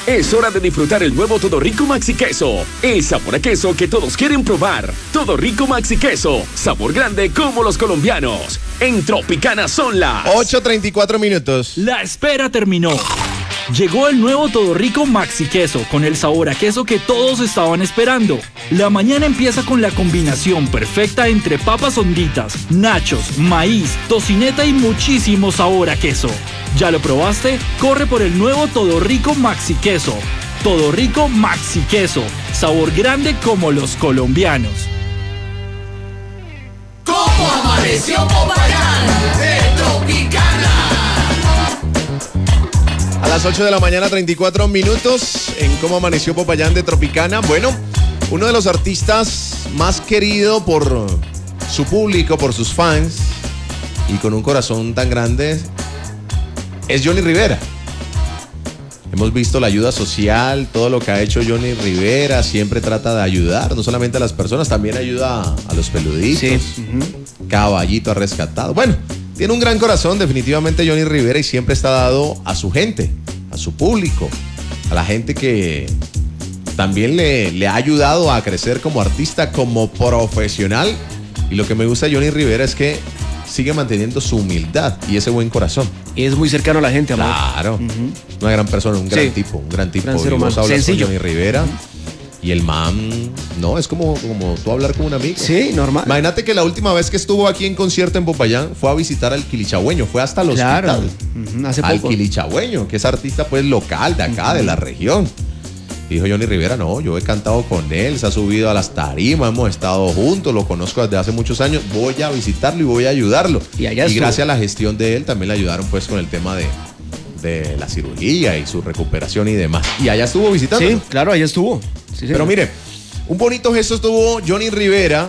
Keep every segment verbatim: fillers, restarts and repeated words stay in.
Es hora de disfrutar el nuevo Todo Rico Maxi Queso. El sabor a queso que todos quieren probar. Todo Rico Maxi Queso. Sabor grande como los colombianos. En Tropicana son las ocho treinta y cuatro minutos. La espera terminó. Llegó el nuevo Todo Rico Maxi Queso con el sabor a queso que todos estaban esperando. La mañana empieza con la combinación perfecta entre papas honditas, nachos, maíz, tocineta y muchísimo sabor a queso. ¿Ya lo probaste? Corre por el nuevo Todo Rico Maxi Queso. Todo Rico Maxi Queso. Sabor grande como los colombianos. ¿Cómo amaneció Popayán de Tropicana? A las ocho de la mañana, treinta y cuatro minutos, en Cómo Amaneció Popayán de Tropicana. Bueno, uno de los artistas más querido por su público, por sus fans, y con un corazón tan grande, es Johnny Rivera. Hemos visto la ayuda social, todo lo que ha hecho Johnny Rivera, siempre trata de ayudar, no solamente a las personas, también ayuda a, a los peluditos. Sí. Uh-huh. Caballito ha rescatado. Bueno, tiene un gran corazón definitivamente Johnny Rivera y siempre está dado a su gente, a su público, a la gente que también le, le ha ayudado a crecer como artista, como profesional. Y lo que me gusta de Johnny Rivera es que sigue manteniendo su humildad y ese buen corazón. Y es muy cercano a la gente, amor. Claro, uh-huh. Una gran persona, un gran sí. tipo, un gran tipo. Gran y vos hablas sencillo. Con Johnny Rivera y el man, no, es como, como tú hablar con un amigo. Sí, normal. Imagínate que la última vez que estuvo aquí en concierto en Popayán fue a visitar al Quilichagüeño, fue hasta el claro. hospital. Uh-huh. Hace al poco. Quilichagüeño, que es artista pues local de acá, uh-huh. de la región. Dijo Johnny Rivera, no, yo he cantado con él, se ha subido a las tarimas, hemos estado juntos, lo conozco desde hace muchos años, voy a visitarlo y voy a ayudarlo. Y, allá y gracias a la gestión de él también le ayudaron pues con el tema de, de la cirugía y su recuperación y demás. Y allá estuvo visitando. Sí, claro, allá estuvo. Sí, Pero mire, un bonito gesto tuvo Johnny Rivera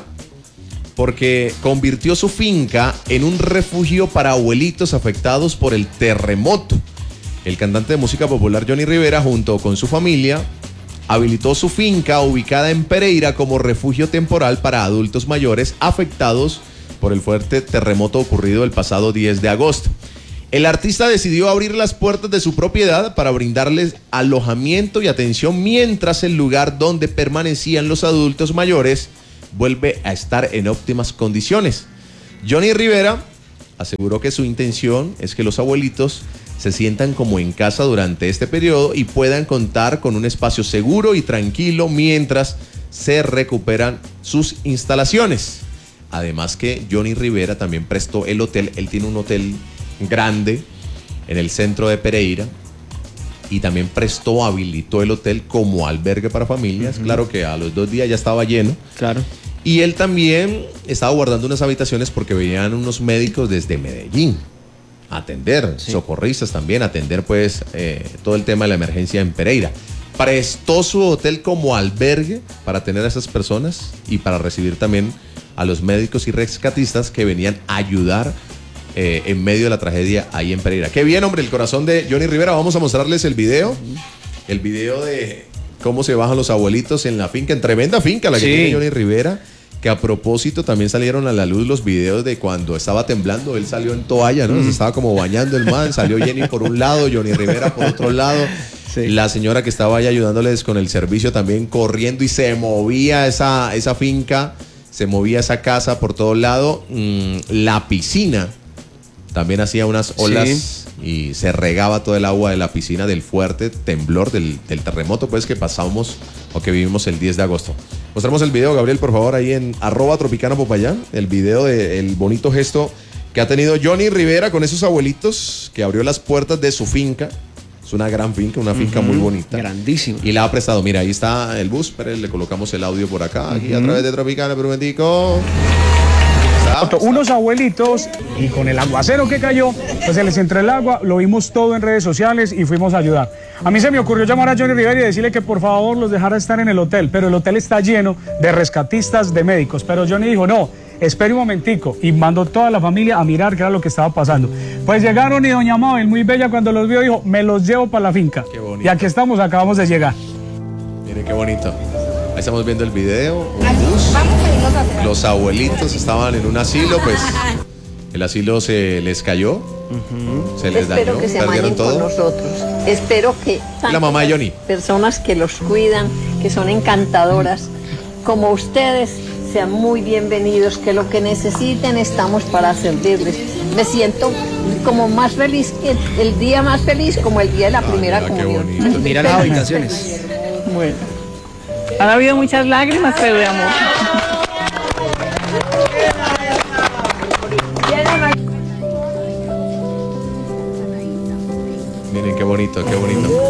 porque convirtió su finca en un refugio para abuelitos afectados por el terremoto. El cantante de música popular Johnny Rivera, junto con su familia, habilitó su finca ubicada en Pereira como refugio temporal para adultos mayores afectados por el fuerte terremoto ocurrido el pasado diez de agosto. El artista decidió abrir las puertas de su propiedad para brindarles alojamiento y atención mientras el lugar donde permanecían los adultos mayores vuelve a estar en óptimas condiciones. Johnny Rivera aseguró que su intención es que los abuelitos se sientan como en casa durante este periodo y puedan contar con un espacio seguro y tranquilo mientras se recuperan sus instalaciones. Además que Johnny Rivera también prestó el hotel, él tiene un hotel grande en el centro de Pereira y también prestó, habilitó el hotel como albergue para familias. Uh-huh. Claro que a los dos días ya estaba lleno. Claro. Y él también estaba guardando unas habitaciones porque venían unos médicos desde Medellín a atender, sí. socorristas también, atender pues eh, todo el tema de la emergencia en Pereira. Prestó su hotel como albergue para tener a esas personas y para recibir también a los médicos y rescatistas que venían a ayudar eh, en medio de la tragedia ahí en Pereira. Qué bien, hombre, el corazón de Johnny Rivera. Vamos a mostrarles el video, el video de cómo se bajan los abuelitos en la finca, en tremenda finca la que sí. tiene Johnny Rivera. Que a propósito también salieron a la luz los videos de cuando estaba temblando, él salió en toalla, ¿no? Mm. Se estaba como bañando el man, salió Jenny por un lado, Johnny Rivera por otro lado. Sí. La señora que estaba ahí ayudándoles con el servicio también corriendo y se movía esa, esa finca, se movía esa casa por todo lado. Mm, la piscina también hacía unas olas sí. y se regaba todo el agua de la piscina del fuerte temblor, del, del terremoto pues que pasamos o que vivimos el diez de agosto. Mostramos el video, Gabriel, por favor, ahí en arroba Tropicana Popayán, el video del bonito gesto que ha tenido Johnny Rivera con esos abuelitos que abrió las puertas de su finca. Es una gran finca, una finca uh-huh. muy bonita. Grandísima. Y la ha prestado. Mira, ahí está el bus, pero le colocamos el audio por acá, uh-huh. aquí a través de Tropicana, pero un momentico. Unos abuelitos y con el aguacero que cayó, pues se les entró el agua, lo vimos todo en redes sociales y fuimos a ayudar. A mí se me ocurrió llamar a Johnny Rivera y decirle que por favor los dejara estar en el hotel, pero el hotel está lleno de rescatistas, de médicos, pero Johnny dijo no, espere un momentico y mandó toda la familia a mirar qué era lo que estaba pasando. Pues llegaron y doña Mabel, muy bella, cuando los vio dijo, me los llevo para la finca. Qué bonito. Y aquí estamos, acabamos de llegar. Miren qué bonito. Ahí estamos viendo el video, un bus. Los abuelitos estaban en un asilo, pues el asilo se les cayó Uh-huh. Se les Espero dañó, que se perdieron amañen con todo. nosotros. Espero que La mamá de Johnny. personas que los cuidan, que son encantadoras, como ustedes, sean muy bienvenidos, que lo que necesiten estamos para servirles. Me siento como más feliz que el día más feliz, como el día de la Ay, primera mira, qué comunión. bonito. Mira las habitaciones. Bueno, han habido muchas lágrimas, pero de amor. Miren qué bonito, qué bonito.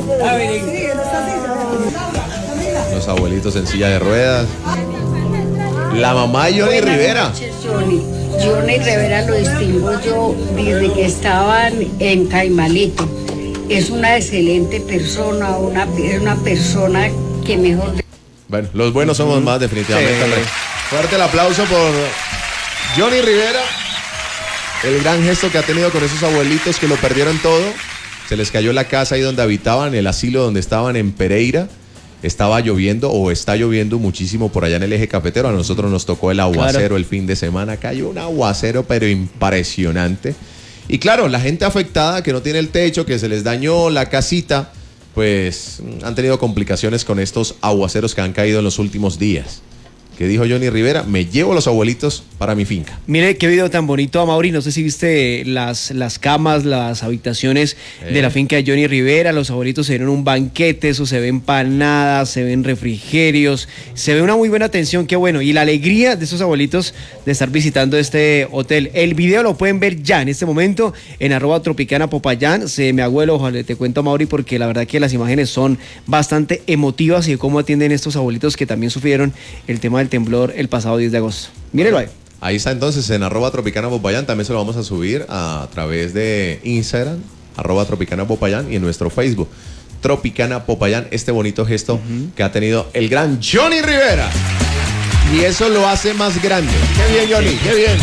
Los abuelitos en silla de ruedas. La mamá de Johnny Rivera. Johnny. Johnny Rivera lo distingo yo desde que estaban en Caimalito. Es una excelente persona, una, es una persona que mejor... Bueno, los buenos somos más definitivamente. Sí. Hombre. Fuerte el aplauso por Johnny Rivera. El gran gesto que ha tenido con esos abuelitos que lo perdieron todo. Se les cayó la casa ahí donde habitaban, el asilo donde estaban en Pereira. Estaba lloviendo o está lloviendo muchísimo por allá en el eje cafetero. A nosotros nos tocó el aguacero claro. El fin de semana. Cayó un aguacero pero impresionante. Y claro, la gente afectada que no tiene el techo, que se les dañó la casita, pues han tenido complicaciones con estos aguaceros que han caído en los últimos días. Que dijo Johnny Rivera, me llevo a los abuelitos para mi finca. Mire qué video tan bonito, Amaury. No sé si viste las, las camas, las habitaciones eh. de la finca de Johnny Rivera. Los abuelitos se dieron un banquete, eso se ven empanadas, se ven refrigerios, se ve una muy buena atención, qué bueno. Y la alegría de esos abuelitos de estar visitando este hotel. El video lo pueden ver ya en este momento en arroba Tropicana Popayán. Se me abuelo, ojalá te cuento, Amaury, porque la verdad que las imágenes son bastante emotivas y de cómo atienden estos abuelitos que también sufrieron el tema del temblor el pasado diez de agosto. Mírenlo ahí. Ahí está entonces en arroba Tropicana Popayán. También se lo vamos a subir a, a través de Instagram, arroba Tropicana Popayán, y en nuestro Facebook, Tropicana Popayán. Este bonito gesto uh-huh. que ha tenido el gran Johnny Rivera. Y eso lo hace más grande. Qué bien, Johnny, qué bien.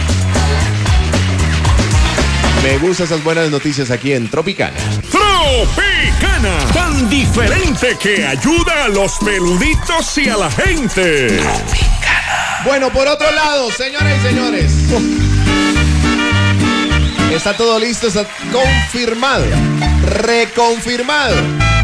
Me gustan esas buenas noticias aquí en Tropicana. Tropicana, tan diferente que ayuda a los peluditos y a la gente. Tropicana. Bueno, por otro lado, señoras y señores, está todo listo, está confirmado, reconfirmado.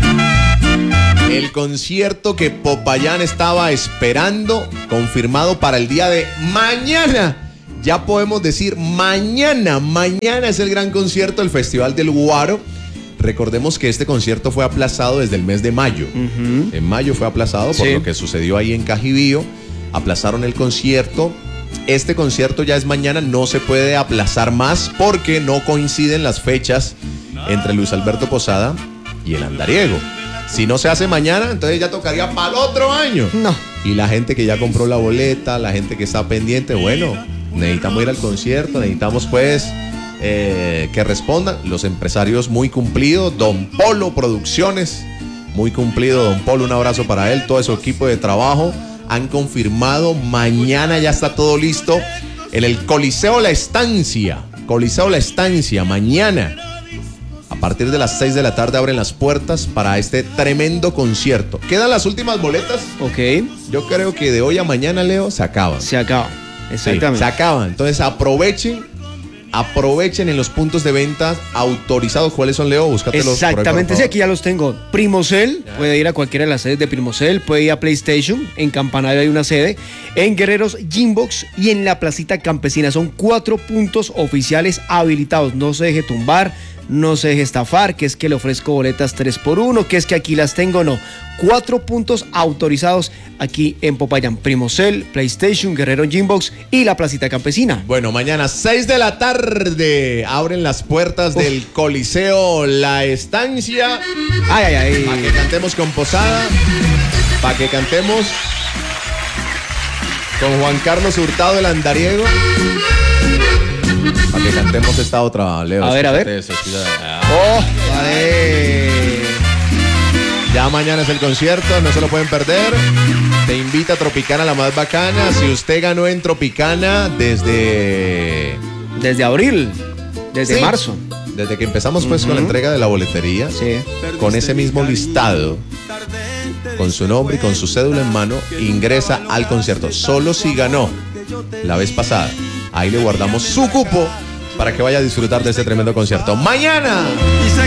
El concierto que Popayán estaba esperando, confirmado para el día de mañana. Ya podemos decir mañana, mañana es el gran concierto del Festival del Guaro. Recordemos que este concierto fue aplazado desde el mes de mayo. Uh-huh. En mayo fue aplazado por sí. lo que sucedió ahí en Cajibío. Aplazaron el concierto. Este concierto ya es mañana, no se puede aplazar más porque no coinciden las fechas entre Luis Alberto Posada y el Andariego. Si no se hace mañana, entonces ya tocaría para el otro año. No. Y la gente que ya compró la boleta, la gente que está pendiente, bueno, necesitamos ir al concierto, necesitamos pues eh, que respondan. Los empresarios muy cumplidos, Don Polo Producciones, muy cumplido, Don Polo, un abrazo para él, todo su equipo de trabajo, han confirmado, mañana ya está todo listo en el Coliseo La Estancia, Coliseo La Estancia, mañana. A partir de las seis de la tarde abren las puertas para este tremendo concierto. Quedan las últimas boletas. Ok. Yo creo que de hoy a mañana, Leo, se acaban. Se acaba. Exactamente. Sí, se acaban. Entonces aprovechen, aprovechen en los puntos de venta autorizados. ¿Cuáles son, Leo? Búscatelos. Exactamente, sí, aquí ya los tengo. Primocel, ya. Puede ir a cualquiera de las sedes de Primocel, puede ir a PlayStation, en Campanario hay una sede, en Guerreros Gymbox y en la Placita Campesina. Son cuatro puntos oficiales habilitados. No se deje tumbar, no se deje estafar, que es que le ofrezco boletas tres por uno, que es que aquí las tengo, no. Cuatro puntos autorizados aquí en Popayán. Primocel, PlayStation, Guerrero Gymbox y la Placita Campesina. Bueno, mañana seis de la tarde abren las puertas Uf. del Coliseo La Estancia. Ay, ay, ay. Para que cantemos con Posada, para que cantemos con Juan Carlos Hurtado, el Andariego. Para que cantemos esta otra, Leo. A ver, a ver. Eso, oh, vale. Ya mañana es el concierto, no se lo pueden perder. Te invita a Tropicana, la más bacana. Si usted ganó en Tropicana desde... Desde abril, desde sí, marzo. Desde que empezamos pues uh-huh. con la entrega de la boletería. Sí. Con ese mismo listado, con su nombre y con su cédula en mano, ingresa al concierto. Solo si ganó la vez pasada. Ahí le guardamos su cupo para que vaya a disfrutar de este tremendo concierto. Mañana.